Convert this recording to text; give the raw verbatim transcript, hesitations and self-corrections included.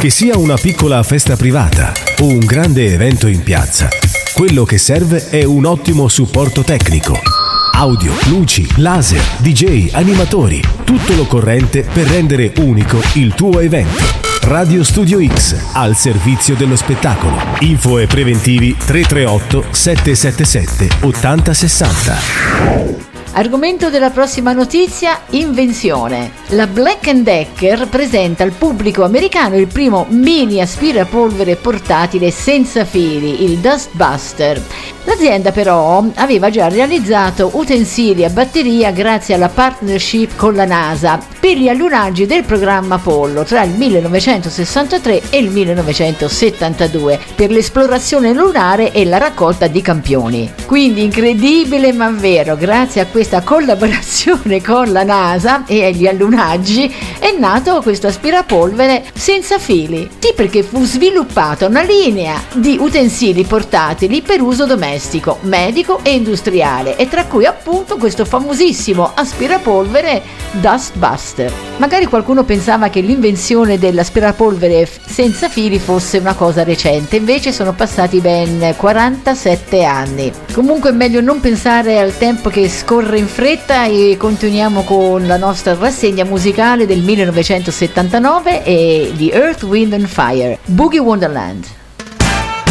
Che sia una piccola festa privata o un grande evento in piazza, quello che serve è un ottimo supporto tecnico. Audio, luci, laser, D J, animatori, tutto l'occorrente per rendere unico il tuo evento. Radio Studio X, al servizio dello spettacolo. Info e preventivi tre tre otto sette sette sette otto zero sei zero. Argomento della prossima notizia: invenzione. La Black and Decker presenta al pubblico americano il primo mini aspirapolvere portatile senza fili, il Dust Buster. L'azienda però aveva già realizzato utensili a batteria grazie alla partnership con la NASA per gli allunaggi del programma Apollo tra il millenovecentosessantatré e il millenovecentosettantadue per l'esplorazione lunare e la raccolta di campioni. Quindi incredibile ma vero, grazie a questa collaborazione con la NASA e agli allunaggi è nato questo aspirapolvere senza fili. Sì, perché fu sviluppata una linea di utensili portatili per uso domestico, medico e industriale, e tra cui appunto questo famosissimo aspirapolvere Dust Buster. Magari qualcuno pensava che l'invenzione dell'aspirapolvere senza fili fosse una cosa recente, invece sono passati ben quarantasette anni. Comunque è meglio non pensare al tempo che scorre in fretta e continuiamo con la nostra rassegna musicale del millenovecentosettantanove e di Earth, Wind and Fire, Boogie Wonderland.